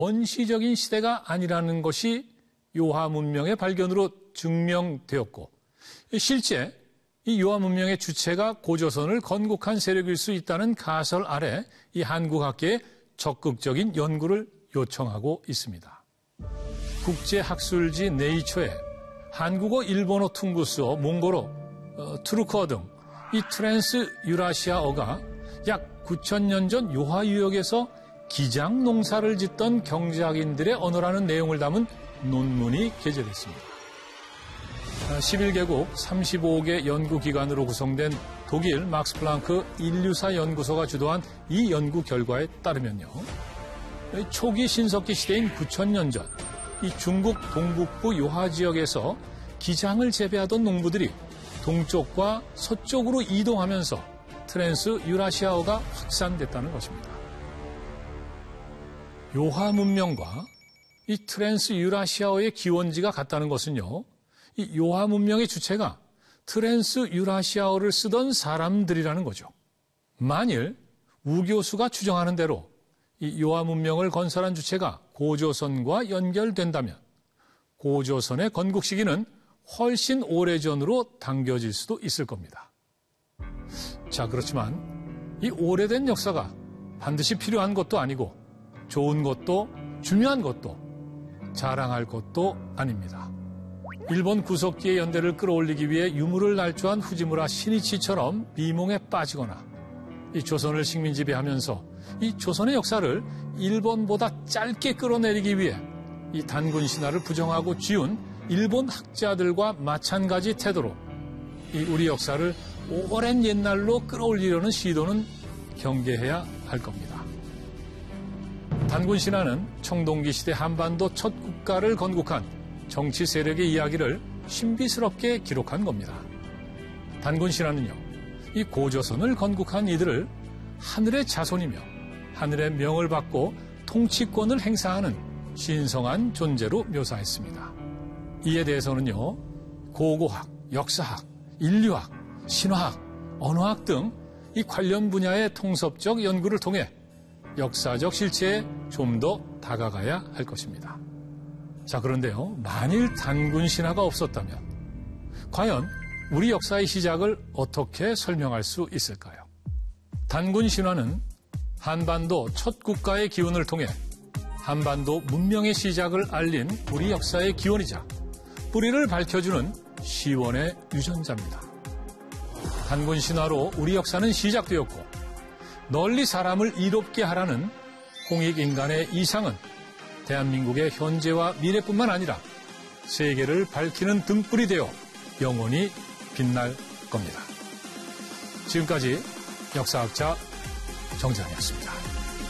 원시적인 시대가 아니라는 것이 요하 문명의 발견으로 증명되었고, 실제 이 요하 문명의 주체가 고조선을 건국한 세력일 수 있다는 가설 아래 이 한국학계에 적극적인 연구를 요청하고 있습니다. 국제학술지 네이처에 한국어, 일본어 퉁구스어, 몽골어, 투르크어 등 이 트랜스 유라시아어가 약 9,000년 전 요하 유역에서 기장 농사를 짓던 경작인들의 언어라는 내용을 담은 논문이 게재됐습니다. 11개국 35개 연구기관으로 구성된 독일 막스 플랑크 인류사 연구소가 주도한 이 연구 결과에 따르면요, 초기 신석기 시대인 9,000년 전 이 중국 동북부 요하 지역에서 기장을 재배하던 농부들이 동쪽과 서쪽으로 이동하면서 트랜스 유라시아어가 확산됐다는 것입니다. 요하 문명과 이 트랜스 유라시아어의 기원지가 같다는 것은요, 이 요하 문명의 주체가 트랜스 유라시아어를 쓰던 사람들이라는 거죠. 만일 우 교수가 추정하는 대로 이 요하 문명을 건설한 주체가 고조선과 연결된다면 고조선의 건국 시기는 훨씬 오래전으로 당겨질 수도 있을 겁니다. 자, 그렇지만 이 오래된 역사가 반드시 필요한 것도 아니고 좋은 것도 중요한 것도 자랑할 것도 아닙니다. 일본 구석기의 연대를 끌어올리기 위해 유물을 날조한 후지무라 시니치처럼 미몽에 빠지거나 이 조선을 식민 지배하면서 이 조선의 역사를 일본보다 짧게 끌어내리기 위해 이 단군 신화를 부정하고 지운 일본 학자들과 마찬가지 태도로 이 우리 역사를 오랜 옛날로 끌어올리려는 시도는 경계해야 할 겁니다. 단군 신화는 청동기 시대 한반도 첫 국가를 건국한 정치 세력의 이야기를 신비스럽게 기록한 겁니다. 단군 신화는요, 이 고조선을 건국한 이들을 하늘의 자손이며 하늘의 명을 받고 통치권을 행사하는 신성한 존재로 묘사했습니다. 이에 대해서는요, 고고학, 역사학, 인류학, 신화학, 언어학 등 이 관련 분야의 통섭적 연구를 통해 역사적 실체에 좀 더 다가가야 할 것입니다. 자, 그런데요, 만일 단군 신화가 없었다면 과연 우리 역사의 시작을 어떻게 설명할 수 있을까요? 단군 신화는 한반도 첫 국가의 기원을 통해 한반도 문명의 시작을 알린 우리 역사의 기원이자 뿌리를 밝혀주는 시원의 유전자입니다. 단군 신화로 우리 역사는 시작되었고 널리 사람을 이롭게 하라는 홍익인간의 이상은 대한민국의 현재와 미래뿐만 아니라 세계를 밝히는 등불이 되어 영원히 빛날 겁니다. 지금까지 역사학자 정재환이었습니다.